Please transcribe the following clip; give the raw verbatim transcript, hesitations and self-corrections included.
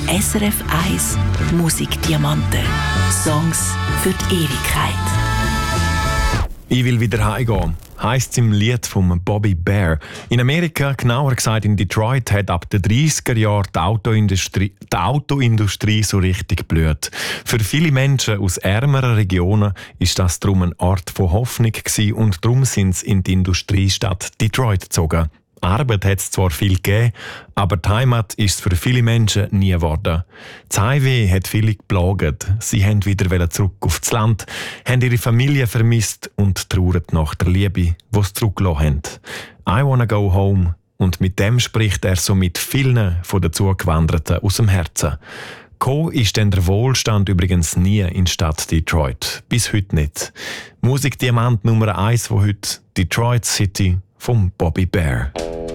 S R F eins Musikdiamanten. Songs für die Ewigkeit. Ich will wieder heimgehen, heisst es im Lied von Bobby Bare. In Amerika, genauer gesagt in Detroit, hat ab den dreißiger Jahren die Autoindustrie, die Autoindustrie so richtig geblüht. Für viele Menschen aus ärmeren Regionen ist das darum ein Ort von Hoffnung gewesen und darum sind sie in die Industriestadt Detroit gezogen. Arbeit hat es zwar viel gegeben, aber die Heimat ist es für viele Menschen nie geworden. Das Heimweh hat viele geplagt. Sie wollten wieder zurück aufs Land, haben ihre Familie vermisst und trauern nach der Liebe, die sie zurückgelassen haben. I wanna go home. Und mit dem spricht er so mit vielen von den Zugewanderten aus dem Herzen. Gekommen ist denn der Wohlstand übrigens nie in die Stadt Detroit. Bis heute nicht. Musikdiamant Nummer eins von heute, Detroit City von Bobby Bare.